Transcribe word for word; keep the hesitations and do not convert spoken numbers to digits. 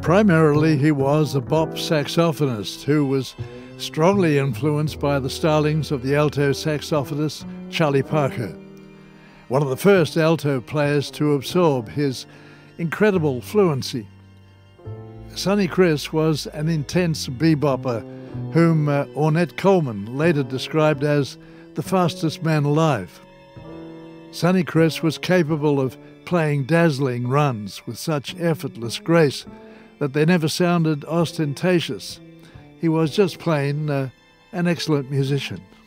Primarily, he was a bop saxophonist who was strongly influenced by the stylings of the alto saxophonist Charlie Parker, one of the first alto players to absorb his incredible fluency. Sonny Criss was an intense bebopper whom uh, Ornette Coleman later described as the fastest man alive. Sonny Criss was capable of playing dazzling runs with such effortless grace that they never sounded ostentatious. He was just plain uh, an excellent musician.